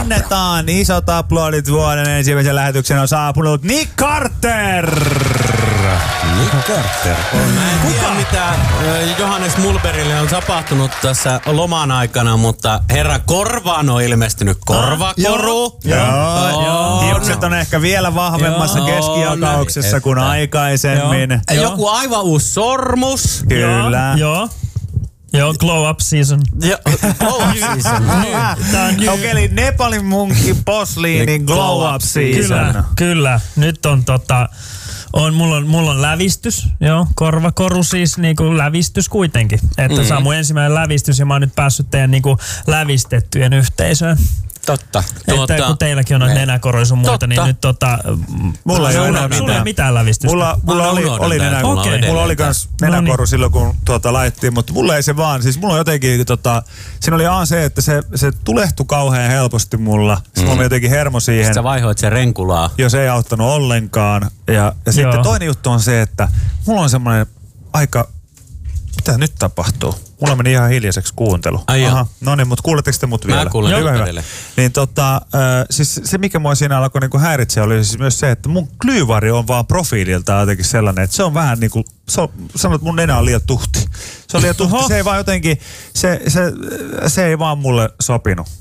Annetaan isot aplodit vuoden ensimmäisen lähetyksen on saapunut Nick Carter. Nick Carter. Mä en tiedä mitä Johannes Mulbergille on tapahtunut tässä loman aikana, mutta herra korvaan on ilmestynyt korvakoru. Joo. Hiukset on ehkä vielä vahvemmassa keskijakauksessa kuin aikaisemmin. Joku aivan uusi sormus. Kyllä. Joo, glow up season. Glow up season. Okei, eli Nepalin munkki posliinin glow up season. Kyllä. Nyt on mulla on lävistys, korvakoru siis niinku lävistys kuitenkin. Että se on mun ensimmäinen lävistys ja mä oon nyt päässyt teidän niinku lävistettyjen yhteisöön. Totta. Että kun teilläkin on noita nenäkoroja sun muuta, niin nyt mulla ei ole mitään lävistystä. Mulla oli kans nenäkoru silloin, kun laitettiin, mutta mulla ei se vaan, siis mulla on jotenkin, siinä oli se, että se tulehtui kauhean helposti mulla. Sitten mulla jotenkin hermo siihen. Sitten sä vaihoit sen renkulaa. Jos ei auttanut ollenkaan. Ja sitten toinen juttu on se, että mulla on semmoinen aika, mitä nyt tapahtuu? Mulla meni ihan hiljaiseksi kuuntelu. Aha, no niin, mutta kuuletteko te mut vielä? Mä kuulen hyvä. edelleen. Niin siis se mikä mua siinä alkoi niinku häiritseä oli siis myös se, että mun klyyvari on vaan profiililta jotenkin sellainen, että se on vähän niinku, sanot, että mun nenä on liian tuhti. Se on liian tuhti, se ei vaan jotenkin, se ei vaan mulle sopinut.